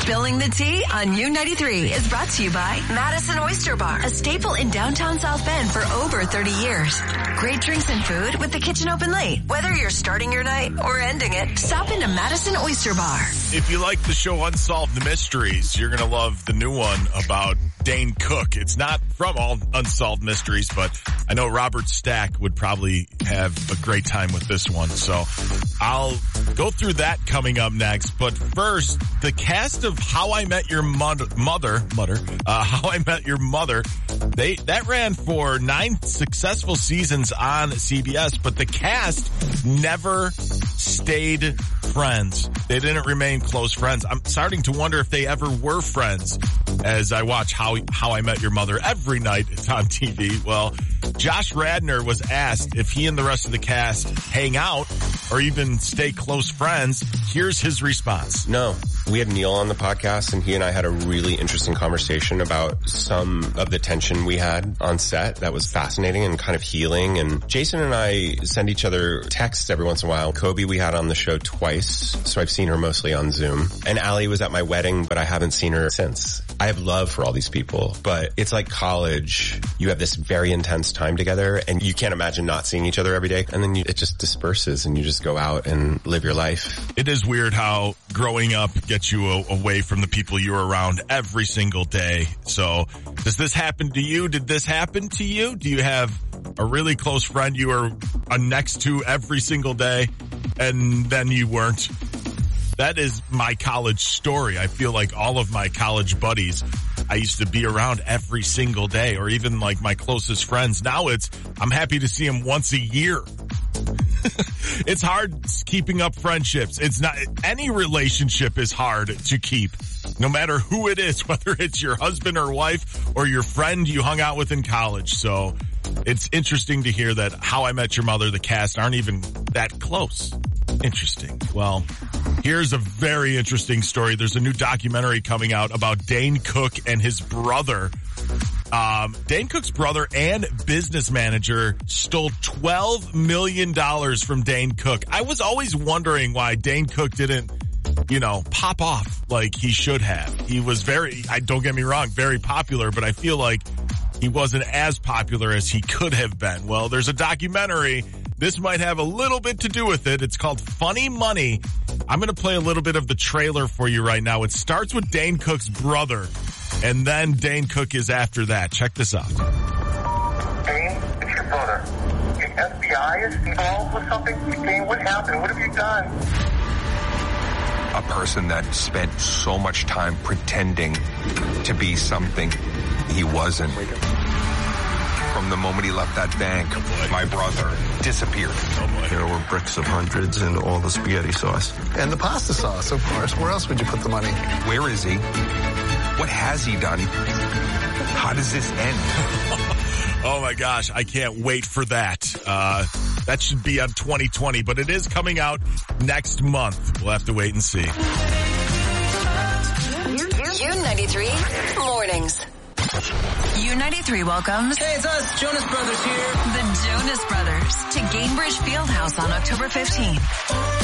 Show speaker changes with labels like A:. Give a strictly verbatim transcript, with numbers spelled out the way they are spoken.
A: Spilling the Tea on U ninety-three is brought to you by Madison Oyster Bar, a staple in downtown South Bend for over thirty years. Great drinks and food with the kitchen open late. Whether you're starting your night or ending it, stop into Madison Oyster Bar.
B: If you like the show Unsolved Mysteries, you're going to love the new one about Dane Cook. It's not from all Unsolved Mysteries, but I know Robert Stack would probably have a great time with this one. So I'll go through that coming up next. But first, the cast of How I Met Your Mother, mother, mother uh, How I Met Your Mother, they that ran for nine successful seasons on C B S, but the cast never stayed friends. They didn't remain close friends. I'm starting to wonder if they ever were friends as I watch How How I Met Your Mother every night. It's on T V. Well, Josh Radnor was asked if he and the rest of the cast hang out or even stay close friends. Here's his response.
C: No. We had Neil on the podcast, and he and I had a really interesting conversation about some of the tension we had on set that was fascinating and kind of healing. And Jason and I send each other texts every once in a while. Kobe we had on the show twice, so I've seen her mostly on Zoom. And Allie was at my wedding, but I haven't seen her since. I have love for all these people, but it's like college. You have this very intense time together, and you can't imagine not seeing each other every day. And then you, it just disperses, and you just go out and live your life.
B: It is weird how growing up gets you away from the people you're around every single day. So does this happen to you? Did this happen to you? Do you have a really close friend you are next to every single day and then you weren't? That is my college story. I feel like all of my college buddies I used to be around every single day, or even like my closest friends. Now it's, I'm happy to see them once a year. It's hard keeping up friendships. It's not, any relationship is hard to keep, no matter who it is, whether it's your husband or wife or your friend you hung out with in college. So it's interesting to hear that How I Met Your Mother, the cast, aren't even that close. Interesting. Well, here's a very interesting story. There's a new documentary coming out about Dane Cook and his brother. Um, Dane Cook's brother and business manager stole twelve million dollars from Dane Cook. I was always wondering why Dane Cook didn't, you know, pop off like he should have. He was very, I don't get me wrong, very popular, but I feel like he wasn't as popular as he could have been. Well, there's a documentary. This might have a little bit to do with it. It's called Funny Money. I'm going to play a little bit of the trailer for you right now. It starts with Dane Cook's brother, and then Dane Cook is after that. Check this out.
D: Dane, it's your brother. The F B I is involved with something? Dane, what happened? What have you done?
E: A person that spent so much time pretending to be something he wasn't. From the moment he left that bank, oh my brother disappeared.
F: Oh there were bricks of hundreds and all the spaghetti sauce.
G: And the pasta sauce, of course. Where else would you put the money?
E: Where is he? What has he done? How does this end?
B: Oh my gosh, I can't wait for that. Uh, that should be on twenty twenty, but it is coming out next month. We'll have to wait and see.
A: U ninety-three Mornings. U ninety-three welcomes.
H: Hey, it's us, Jonas Brothers here.
A: The Jonas Brothers to Gainbridge Fieldhouse on October fifteenth.